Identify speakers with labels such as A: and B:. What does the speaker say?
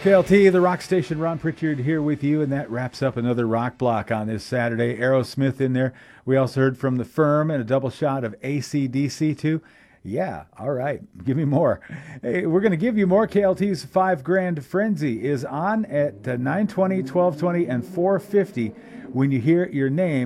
A: KLT, the rock station. Ron Pritchard here with you, and that wraps up another rock block on this Saturday. Aerosmith in there. We also heard from The Firm and a double shot of AC/DC too. Yeah, all right. Give me more. Hey, we're going to give you more. KLT's 5 Grand Frenzy is on at 9:20, 12:20, and 4:50. When you hear your name,